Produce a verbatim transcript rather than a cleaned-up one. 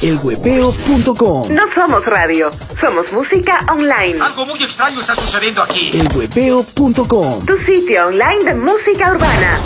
el huepeo punto com. No somos radio, somos música online. Algo muy extraño está sucediendo aquí. el huepeo punto com. Tu sitio online de música urbana.